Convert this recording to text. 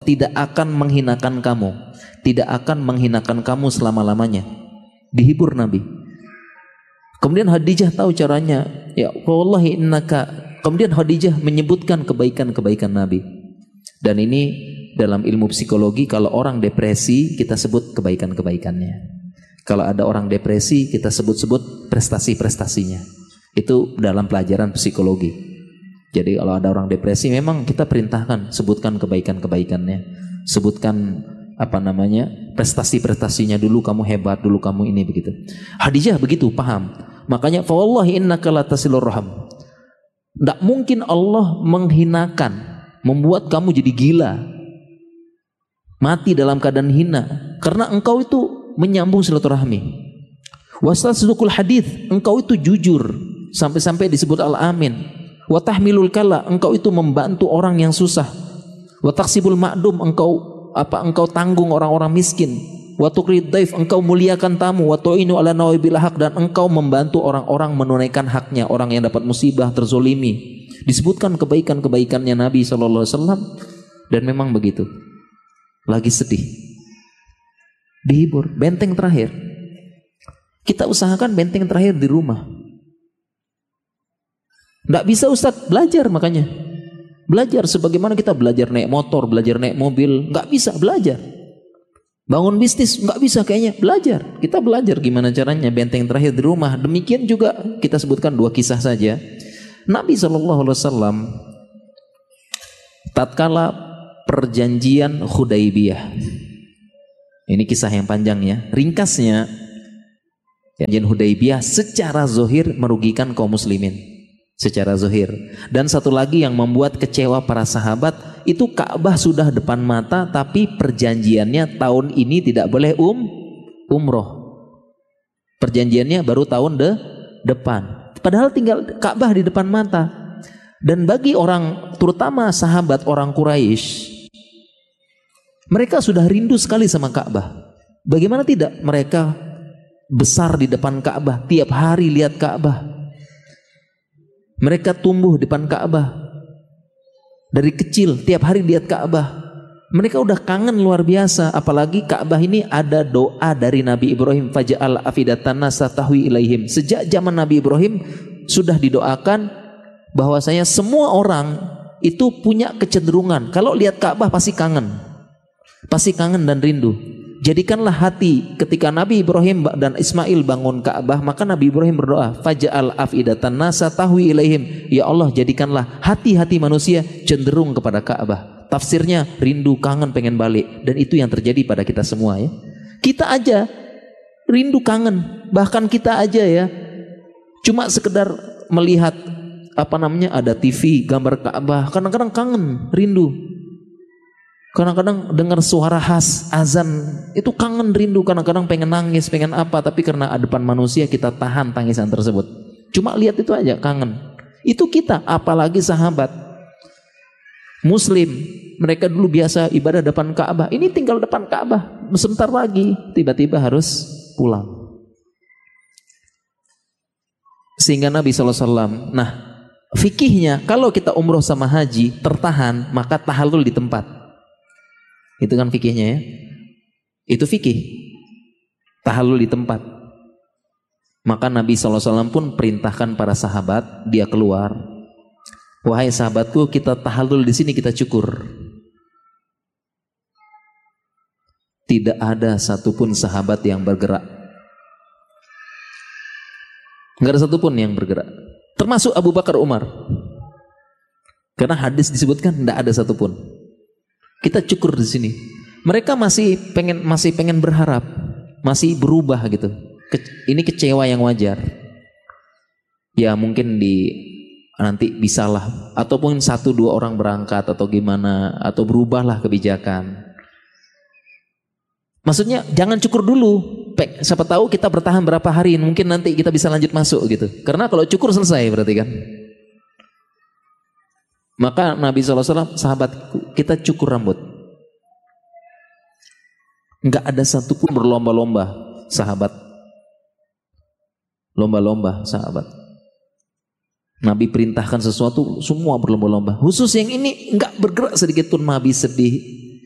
tidak akan menghinakan kamu, tidak akan menghinakan kamu selama-lamanya. Dihibur Nabi. Kemudian Khadijah tahu caranya. Ya wallahi innaka. Kemudian Khadijah menyebutkan kebaikan-kebaikan Nabi. Dan ini dalam ilmu psikologi, kalau orang depresi kita sebut kebaikan-kebaikannya. Kalau ada orang depresi kita sebut-sebut prestasi-prestasinya. Itu dalam pelajaran psikologi. Jadi kalau ada orang depresi memang kita perintahkan sebutkan kebaikan-kebaikannya. Sebutkan prestasi-prestasinya dulu, kamu hebat, dulu kamu ini, begitu. Khadijah begitu paham. Makanya fa wallahi innaka la tasilur rahim. Tidak mungkin Allah menghinakan, membuat kamu jadi gila, mati dalam keadaan hina, karena engkau itu menyambung silaturahmi. Wastasdukul hadith, engkau itu jujur, sampai-sampai disebut al-amin. Wa tahmilul kala, engkau itu membantu orang yang susah. Wa taksibul ma'dum, engkau tanggung orang-orang miskin. Wa tuqrid daif, engkau muliakan tamu. Wa tu'inu ala nawabil haq, dan engkau membantu orang-orang menunaikan haknya, orang yang dapat musibah, terzolimi. Disebutkan kebaikan-kebaikannya Nabi SAW. Dan memang begitu. Lagi sedih, dihibur. Benteng terakhir, kita usahakan benteng terakhir di rumah. Nggak bisa Ustaz, belajar. Makanya belajar sebagaimana kita belajar naik motor, belajar naik mobil. Nggak bisa, belajar. Bangun bisnis nggak bisa kayaknya, belajar. Kita belajar gimana caranya benteng terakhir di rumah. Demikian juga kita sebutkan 2 kisah saja. Nabi SAW tatkala perjanjian Hudaybiyah, ini kisah yang panjang ya. Ringkasnya, perjanjian Hudaybiyah secara zahir merugikan kaum muslimin, secara zahir. Dan satu lagi yang membuat kecewa para sahabat, itu Ka'bah sudah depan mata, tapi perjanjiannya tahun ini tidak boleh umroh. Perjanjiannya baru tahun depan. Padahal tinggal Ka'bah di depan mata. Dan bagi orang, terutama sahabat orang Quraisy, mereka sudah rindu sekali sama Ka'bah. Bagaimana tidak mereka besar di depan Ka'bah, tiap hari lihat Ka'bah. Mereka tumbuh di depan Ka'bah. Dari kecil tiap hari lihat Ka'bah. Mereka udah kangen luar biasa. Apalagi Ka'bah ini ada doa dari Nabi Ibrahim, faja'al afidatan nasa tahwi ilaihim. Sejak zaman Nabi Ibrahim sudah didoakan bahwasanya semua orang itu punya kecenderungan kalau lihat Ka'bah pasti kangen. Pasti kangen dan rindu. Jadikanlah hati ketika Nabi Ibrahim dan Ismail bangun Ka'bah, maka Nabi Ibrahim berdoa, faj'al afidatan nasa tahwi ilaihim. Ya Allah, jadikanlah hati-hati manusia cenderung kepada Ka'bah. Tafsirnya rindu, kangen, pengen balik. Dan itu yang terjadi pada kita semua ya. Kita aja rindu, kangen. Bahkan kita aja ya, cuma sekedar melihat ada TV gambar Ka'bah, kadang-kadang kangen, rindu. Kadang-kadang dengar suara khas azan itu kangen, rindu. Kadang-kadang pengen nangis, pengen apa, tapi karena ada depan manusia kita tahan tangisan tersebut. Cuma lihat itu aja kangen. Itu kita, apalagi sahabat Muslim, mereka dulu biasa ibadah depan Ka'bah. Ini tinggal depan Ka'bah, sebentar lagi tiba-tiba harus pulang. Sehingga Nabi SAW, nah fikihnya kalau kita umroh sama haji tertahan, maka tahallul di tempat. Itu kan fikihnya ya. Itu fikih. Tahallul di tempat. Maka Nabi SAW pun perintahkan para sahabat, dia keluar. Wahai sahabatku, kita tahallul di sini, kita cukur. Tidak ada satupun sahabat yang bergerak. Enggak ada satupun yang bergerak. Termasuk Abu Bakar, Umar. Karena hadis disebutkan tidak ada satupun. Kita cukur di sini. Mereka masih pengen berharap, masih berubah gitu. Ini kecewa yang wajar. Ya mungkin nanti bisalah, ataupun 1-2 orang berangkat atau gimana, atau berubahlah kebijakan. Maksudnya jangan cukur dulu. Siapa tahu kita bertahan berapa hari, mungkin nanti kita bisa lanjut masuk gitu. Karena kalau cukur selesai berarti kan. Maka Nabi SAW, sahabat kita cukur rambut. Enggak ada satupun berlomba-lomba sahabat. Lomba-lomba sahabat. Nabi perintahkan sesuatu, semua berlomba-lomba. Khusus yang ini enggak bergerak sedikit pun. Nabi sedih.